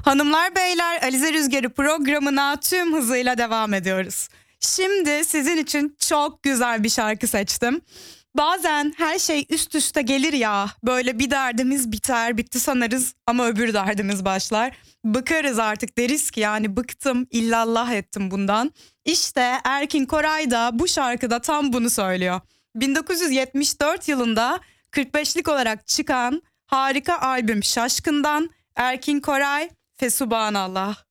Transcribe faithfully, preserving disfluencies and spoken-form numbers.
Hanımlar beyler, Alize Rüzgarı programına tüm hızıyla devam ediyoruz. Şimdi sizin için çok güzel bir şarkı seçtim. Bazen her şey üst üste gelir ya, böyle bir derdimiz biter bitti sanırız ama öbür derdimiz başlar. Bıkarız artık, deriz ki yani bıktım, illallah ettim bundan. İşte Erkin Koray da bu şarkıda tam bunu söylüyor. bin dokuz yüz yetmiş dört yılında kırk beşlik olarak çıkan harika albüm Şaşkın'dan Erkin Koray Fesubhanallah.